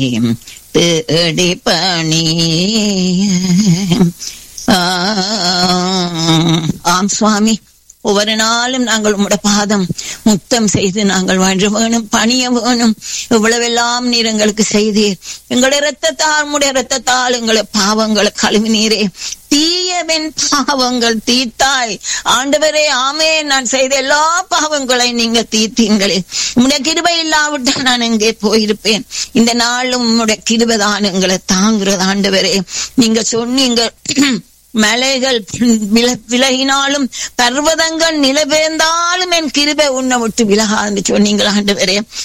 தேடி பணி. ஆம் சுவாமி, ஒவ்வொரு நாளும் நாங்கள் உம்முடைய பாதம் முத்தம் செய்து நாங்கள் வாழ வேணும், பணிய வேணும். இவ்வளவெல்லாம் நீர் எங்களுக்கு செய்தீர். எங்களுடைய இரத்தத்தால், உம்முடைய இரத்தத்தால் எங்களை பாவங்களை கழுவினீரே. தீயவன் பாவங்கள் தீர்த்தாய் ஆண்டவரே. ஆமே, நான் செய்த எல்லா பாவங்களை நீங்க தீர்த்தீங்களே. உம்முடைய கிருபை இல்லாவிட்டால் நான் எங்கே போயிருப்பேன். இந்த நாளும் உம்முடைய கிருபைதான் எங்களை தாங்குறது ஆண்டவரே. நீங்க சொன்னீங்க, மலைகள் விலகினாலும் பர்வதங்கள் நிலவேந்தாலும் என் கிருபை உன்னை விட்டு விலகாதுன்னு சொன்னீங்களா ஆண்டவரே.